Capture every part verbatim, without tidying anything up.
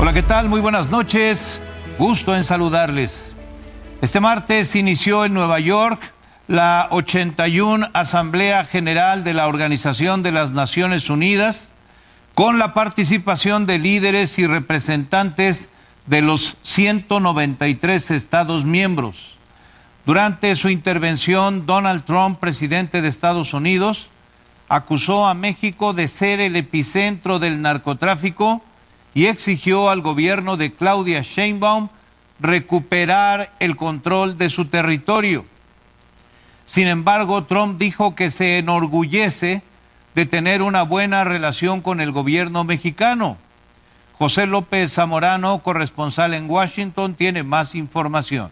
Hola, ¿qué tal? Muy buenas noches. Gusto en saludarles. Este martes inició en Nueva York la ochenta y una Asamblea General de la Organización de las Naciones Unidas, con la participación de líderes y representantes de los ciento noventa y tres Estados miembros. Durante su intervención, Donald Trump, presidente de Estados Unidos, acusó a México de ser el epicentro del narcotráfico y exigió al gobierno de Claudia Sheinbaum recuperar el control de su territorio. Sin embargo, Trump dijo que se enorgullece de tener una buena relación con el gobierno mexicano. José López Zamorano, corresponsal en Washington, tiene más información.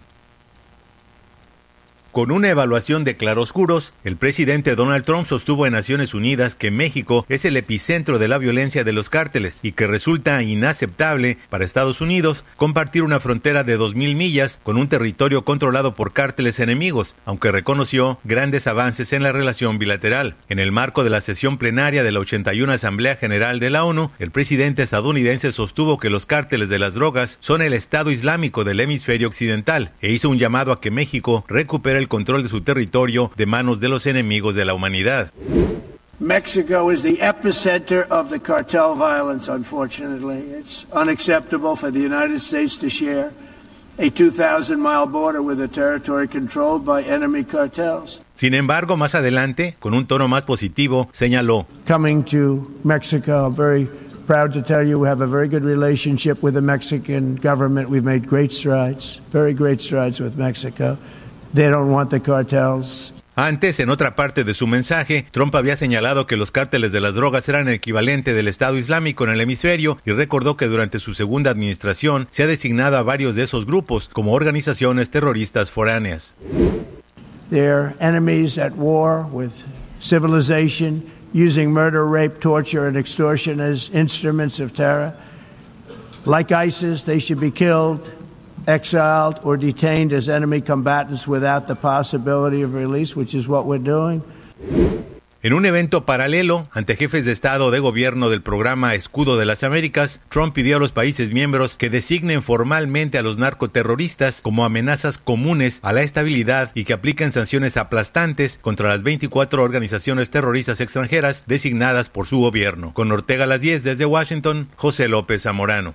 Con una evaluación de claroscuros, el presidente Donald Trump sostuvo en Naciones Unidas que México es el epicentro de la violencia de los cárteles y que resulta inaceptable para Estados Unidos compartir una frontera de dos mil millas con un territorio controlado por cárteles enemigos, aunque reconoció grandes avances en la relación bilateral. En el marco de la sesión plenaria de la ochenta y una Asamblea General de la ONU, el presidente estadounidense sostuvo que los cárteles de las drogas son el Estado Islámico del hemisferio occidental e hizo un llamado a que México recupere el control de su territorio de manos de los enemigos de la humanidad. Mexico is the epicenter of the cartel violence, unfortunately. It's unacceptable for the United States to share a two thousand mile border with a territory controlled by enemy cartels. Sin embargo, más adelante, con un tono más positivo, señaló: Coming to Mexico, I'm very proud to tell you we have a very good relationship with the Mexican government. We've made great strides, very great strides with Mexico. They don't want the cartels. Antes, en otra parte de su mensaje, Trump había señalado que los cárteles de las drogas eran el equivalente del Estado Islámico en el hemisferio y recordó que durante su segunda administración se ha designado a varios de esos grupos como organizaciones terroristas foráneas. They're enemies at war with civilization, using murder, rape, torture, and extortion as instruments of terror. Like ISIS, they should be killed, exiled or detained as enemy combatants without the possibility of release, which is what we're doing. En un evento paralelo, ante jefes de Estado o de Gobierno del programa Escudo de las Américas, Trump pidió a los países miembros que designen formalmente a los narcoterroristas como amenazas comunes a la estabilidad y que apliquen sanciones aplastantes contra las veinticuatro organizaciones terroristas extranjeras designadas por su gobierno. Con Ortega a las diez desde Washington, José López Zamorano.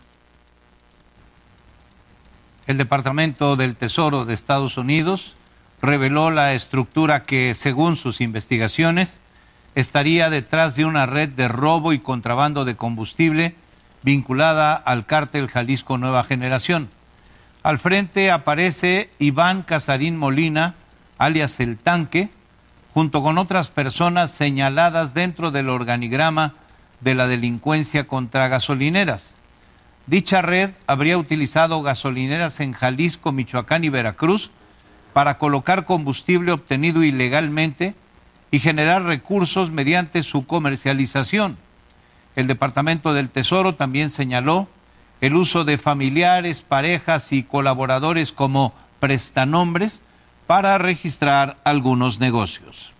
El Departamento del Tesoro de Estados Unidos reveló la estructura que, según sus investigaciones, estaría detrás de una red de robo y contrabando de combustible vinculada al cártel Jalisco Nueva Generación. Al frente aparece Iván Casarín Molina, alias El Tanque, junto con otras personas señaladas dentro del organigrama de la delincuencia contra gasolineras. Dicha red habría utilizado gasolineras en Jalisco, Michoacán y Veracruz para colocar combustible obtenido ilegalmente y generar recursos mediante su comercialización. El Departamento del Tesoro también señaló el uso de familiares, parejas y colaboradores como prestanombres para registrar algunos negocios.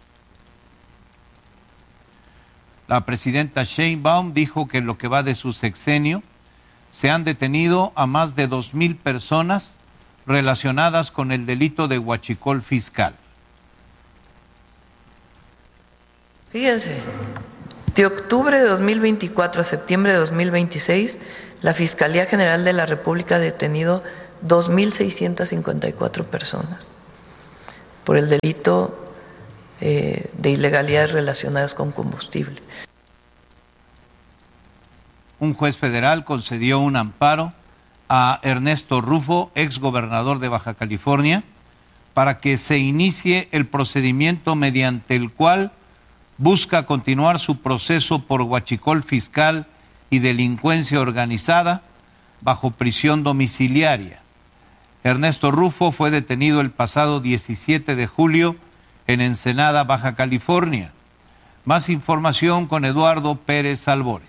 La presidenta Sheinbaum dijo que en lo que va de su sexenio se han detenido a más de dos mil personas relacionadas con el delito de huachicol fiscal. Fíjense, de octubre de dos mil veinticuatro a septiembre de dos mil veintiséis, la Fiscalía General de la República ha detenido dos mil seiscientas cincuenta y cuatro personas por el delito eh, de ilegalidades relacionadas con combustible. Un juez federal concedió un amparo a Ernesto Rufo, exgobernador de Baja California, para que se inicie el procedimiento mediante el cual busca continuar su proceso por huachicol fiscal y delincuencia organizada bajo prisión domiciliaria. Ernesto Rufo fue detenido el pasado diecisiete de julio en Ensenada, Baja California. Más información con Eduardo Pérez Albores.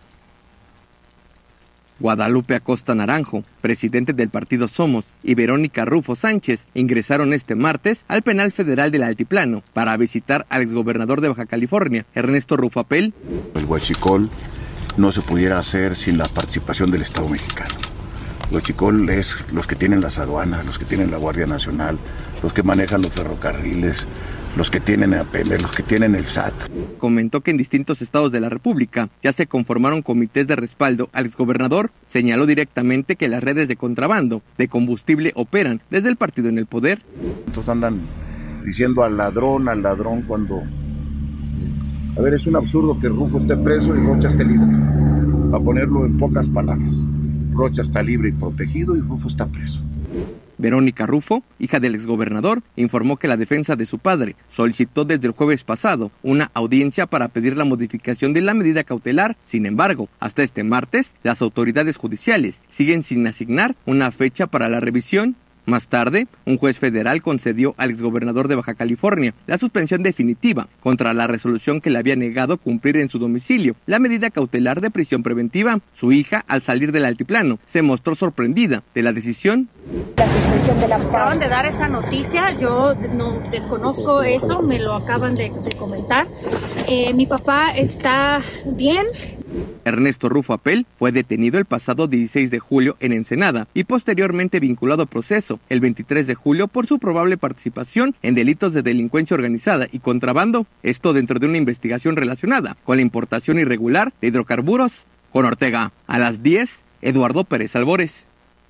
Guadalupe Acosta Naranjo, presidente del partido Somos, y Verónica Rufo Sánchez ingresaron este martes al penal federal del Altiplano para visitar al exgobernador de Baja California, Ernesto Rufo Apel. El huachicol no se pudiera hacer sin la participación del Estado mexicano. Huachicol es los que tienen las aduanas, los que tienen la Guardia Nacional, los que manejan los ferrocarriles, los que tienen a Pemex, los que tienen el S A T. Comentó que en distintos estados de la República ya se conformaron comités de respaldo al exgobernador. Señaló directamente que las redes de contrabando de combustible operan desde el partido en el poder. Entonces andan diciendo al ladrón, al ladrón cuando... A ver, es un absurdo que Rufo esté preso y Rocha esté libre. Para ponerlo en pocas palabras. Rocha está libre y protegido y Rufo está preso. Verónica Rufo, hija del exgobernador, informó que la defensa de su padre solicitó desde el jueves pasado una audiencia para pedir la modificación de la medida cautelar. Sin embargo, hasta este martes, las autoridades judiciales siguen sin asignar una fecha para la revisión. Más tarde, un juez federal concedió al exgobernador de Baja California la suspensión definitiva contra la resolución que le había negado cumplir en su domicilio la medida cautelar de prisión preventiva. Su hija, al salir del altiplano, se mostró sorprendida de la decisión. La suspensión de la... Acaban de dar esa noticia, yo no desconozco eso, me lo acaban de, de comentar. Eh, mi papá está bien. Ernesto Rufo Apel fue detenido el pasado dieciséis de julio en Ensenada y posteriormente vinculado a proceso el veintitrés de julio por su probable participación en delitos de delincuencia organizada y contrabando, esto dentro de una investigación relacionada con la importación irregular de hidrocarburos. Con Ortega, a las diez, Eduardo Pérez Albores.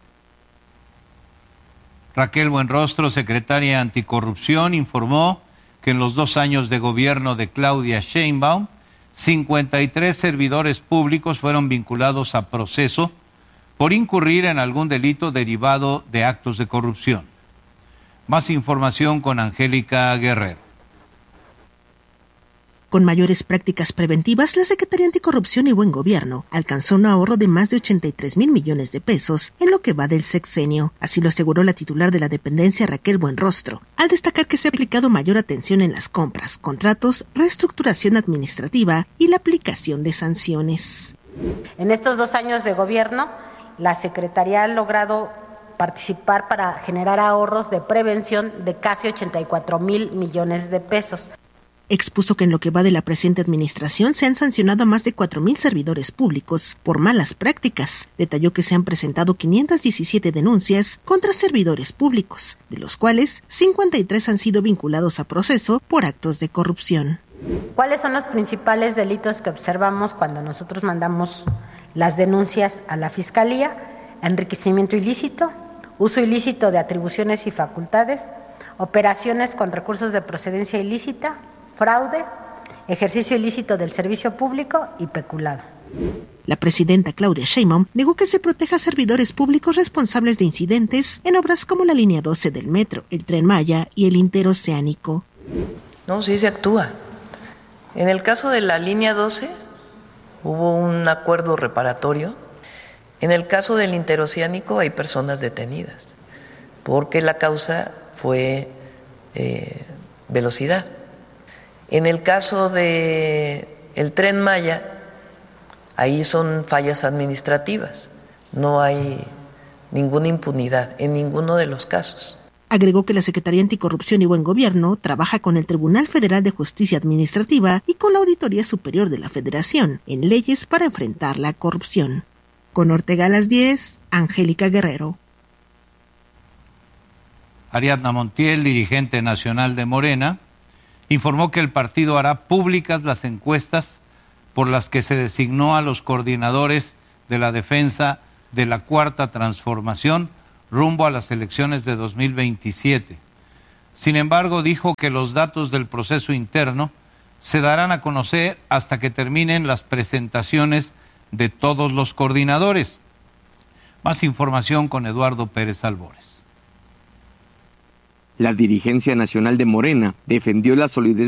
Raquel Buenrostro, secretaria anticorrupción, informó que en los dos años de gobierno de Claudia Sheinbaum, cincuenta y tres servidores públicos fueron vinculados a proceso por incurrir en algún delito derivado de actos de corrupción. Más información con Angélica Guerrero. Con mayores prácticas preventivas, la Secretaría Anticorrupción y Buen Gobierno alcanzó un ahorro de más de ochenta y tres mil millones de pesos en lo que va del sexenio. Así lo aseguró la titular de la dependencia, Raquel Buenrostro, al destacar que se ha aplicado mayor atención en las compras, contratos, reestructuración administrativa y la aplicación de sanciones. En estos dos años de gobierno, la Secretaría ha logrado participar para generar ahorros de prevención de casi ochenta y cuatro mil millones de pesos. Expuso que en lo que va de la presente administración se han sancionado a más de cuatro mil servidores públicos por malas prácticas. Detalló que se han presentado quinientas diecisiete denuncias contra servidores públicos, de los cuales cincuenta y tres han sido vinculados a proceso por actos de corrupción. ¿Cuáles son los principales delitos que observamos cuando nosotros mandamos las denuncias a la Fiscalía? Enriquecimiento ilícito, uso ilícito de atribuciones y facultades, operaciones con recursos de procedencia ilícita, fraude, ejercicio ilícito del servicio público y peculado. La presidenta Claudia Sheinbaum negó que se proteja a servidores públicos responsables de incidentes en obras como la línea doce del metro, el Tren Maya y el interoceánico. No, sí se actúa. En el caso de la línea doce hubo un acuerdo reparatorio. En el caso del interoceánico hay personas detenidas porque la causa fue eh, velocidad. En el caso de el Tren Maya, ahí son fallas administrativas, no hay ninguna impunidad en ninguno de los casos. Agregó que la Secretaría Anticorrupción y Buen Gobierno trabaja con el Tribunal Federal de Justicia Administrativa y con la Auditoría Superior de la Federación en leyes para enfrentar la corrupción. Con Ortega a las diez, Angélica Guerrero. Ariadna Montiel, dirigente nacional de Morena, informó que el partido hará públicas las encuestas por las que se designó a los coordinadores de la defensa de la Cuarta Transformación rumbo a las elecciones de dos mil veintisiete. Sin embargo, dijo que los datos del proceso interno se darán a conocer hasta que terminen las presentaciones de todos los coordinadores. Más información con Eduardo Pérez Albores. La dirigencia nacional de Morena defendió la solidez